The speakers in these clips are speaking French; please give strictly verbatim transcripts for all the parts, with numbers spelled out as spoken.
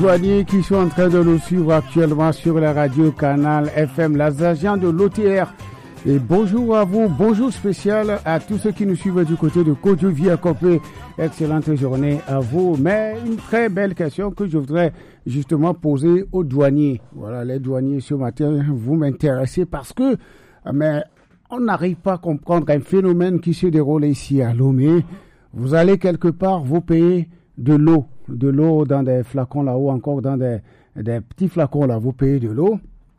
Douaniers qui sont en train de nous suivre actuellement sur la radio Canal F M, les agents de l'O T R. Et bonjour à vous, bonjour spécial à tous ceux qui nous suivent du côté de Côte-d'Ivoire. Excellente journée à vous. Mais une très belle question que je voudrais justement poser aux douaniers. Voilà, les douaniers ce matin, vous m'intéressez parce que mais on n'arrive pas à comprendre un phénomène qui se déroule ici à Lomé. Vous allez quelque part, vous payez de l'eau, de l'eau dans des flacons là ou encore dans des, des petits flacons là, vous payez de l'eau.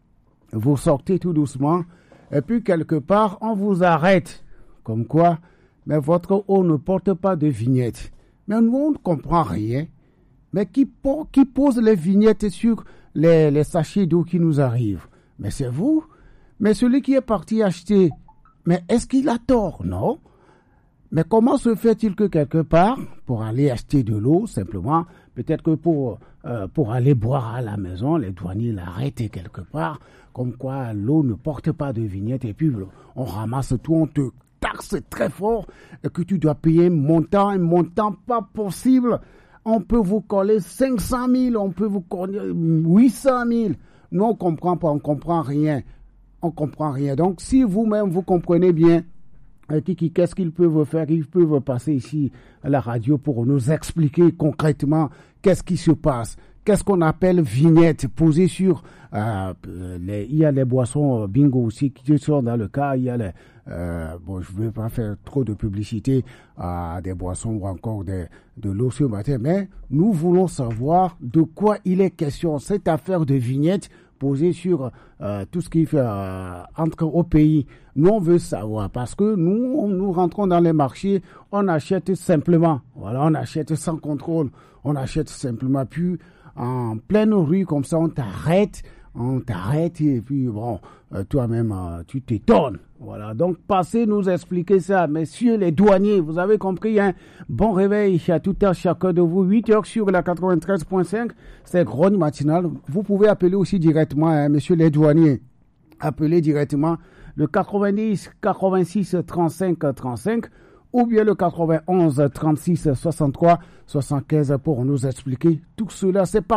Vous sortez tout doucement. Et puis, quelque part, on vous arrête. Comme quoi, mais votre eau ne porte pas de vignette. Mais nous, on ne comprend rien. Mais qui, qui pose les vignettes sur les, les sachets d'eau qui nous arrivent? Mais c'est vous. Mais celui qui est parti acheter, mais est-ce qu'il a tort? Non. Mais comment se fait-il que quelque part, pour aller acheter de l'eau, simplement, peut-être que pour, euh, pour aller boire à la maison, les douaniers l'arrêtent quelque part, comme quoi l'eau ne porte pas de vignette, et puis on ramasse tout, on te taxe très fort, et que tu dois payer un montant, un montant pas possible. On peut vous coller cinq cent mille, on peut vous coller huit cent mille. Nous, on ne comprend pas, on ne comprend rien. On ne comprend rien. Donc, si vous-même, vous comprenez bien, qu'est-ce qu'ils peuvent faire? Ils peuvent passer ici à la radio pour nous expliquer concrètement qu'est-ce qui se passe. Qu'est-ce qu'on appelle vignette posée sur... Euh, les, il y a les boissons bingo aussi qui sont dans le cas. Il y a les... Euh, bon, je ne vais pas faire trop de publicité à des boissons ou encore de, de l'eau ce matin, mais nous voulons savoir de quoi il est question. Cette affaire de vignette posée sur euh, tout ce qui fait euh, entre au pays. Nous, on veut savoir parce que nous, on, nous rentrons dans les marchés, on achète simplement. Voilà, on achète sans contrôle. On achète simplement. Puis, en pleine rue, comme ça, on t'arrête. On t'arrête et puis, bon, euh, toi-même, euh, tu t'étonnes. Voilà, donc passez nous expliquer ça. Messieurs les douaniers, vous avez compris, hein? Bon réveil à tout à chacun de vous. huit heures sur la quatre-vingt-treize point cinq, c'est Grogne Matinale. Vous pouvez appeler aussi directement, hein, messieurs les douaniers. Appelez directement le quatre-vingt-dix, quatre-vingt-six, trente-cinq, trente-cinq ou bien le quatre-vingt-onze, trente-six, soixante-trois, soixante-quinze pour nous expliquer tout cela. C'est pas